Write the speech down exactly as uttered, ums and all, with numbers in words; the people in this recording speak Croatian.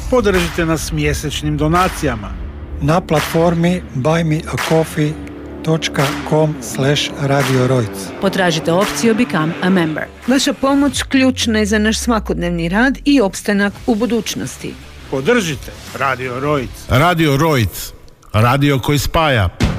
Podržite nas mjesečnim donacijama na platformi buy me a coffee dot com slash radio rojc. Potražite opciju Become a Member. Vaša pomoć ključna je za naš svakodnevni rad i opstanak u budućnosti. Podržite Radio Rojc. Radio Rojc, radio koji spaja.